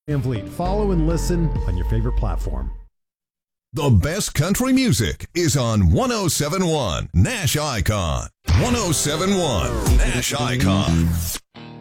Van Vliet. Follow and listen on your favorite platform. The best country music is on 107.1 Nash Icon. 107.1 Nash Icon.